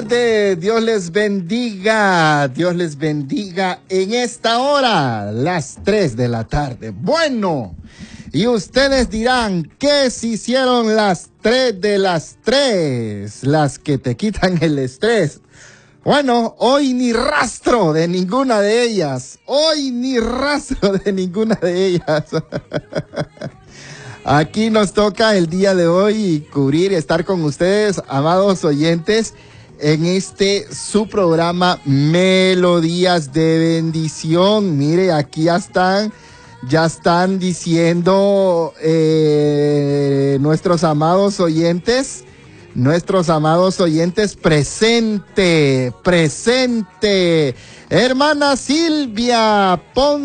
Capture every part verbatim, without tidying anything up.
tarde, Dios les bendiga, Dios les bendiga en esta hora, las tres de la tarde. Bueno, y ustedes dirán, ¿qué se hicieron las tres de las tres? Las que te quitan el estrés. Bueno, hoy ni rastro de ninguna de ellas, hoy ni rastro de ninguna de ellas. Aquí nos toca el día de hoy cubrir y estar con ustedes, amados oyentes, en este su programa Melodías de Bendición. Mire, aquí ya están, ya están diciendo eh, nuestros amados oyentes, nuestros amados oyentes, presente, presente. Hermana Silvia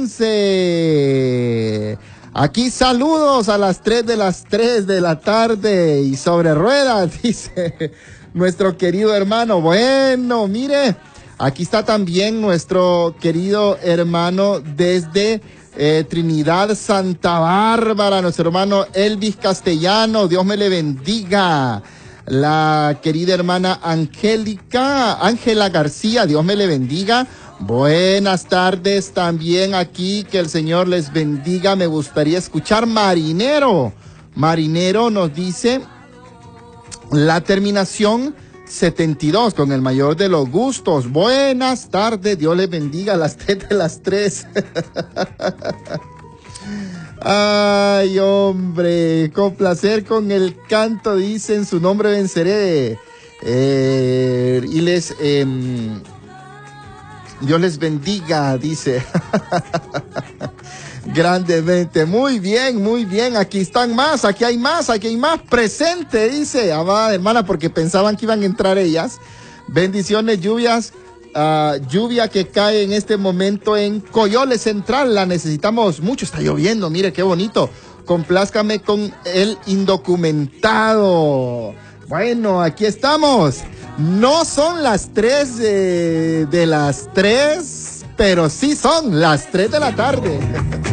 Ponce. Aquí saludos a las tres de las tres de la tarde y sobre ruedas, dice nuestro querido hermano. Bueno, mire, aquí está también nuestro querido hermano desde eh, Trinidad Santa Bárbara, nuestro hermano Elvis Castellano, Dios me le bendiga. La querida hermana Angélica, Ángela García, Dios me le bendiga. Buenas tardes también aquí, que el Señor les bendiga. Me gustaría escuchar Marinero. Marinero nos dice la terminación setenta y dos con el mayor de los gustos. Buenas tardes, Dios les bendiga a las tres de las tres. Ay, hombre, con placer con el canto, dicen, su nombre venceré. Eh, y les... Eh, Dios les bendiga, dice. Grandemente. Muy bien, muy bien. Aquí están más, aquí hay más, aquí hay más. Presente, dice. Amada hermana, porque pensaban que iban a entrar ellas. Bendiciones, lluvias. Uh, lluvia que cae en este momento en Coyoles Central. La necesitamos mucho. Está lloviendo, mire qué bonito. Complázcame con el indocumentado. Bueno, aquí estamos. No son las tres de, de las tres, pero sí son las tres de la tarde.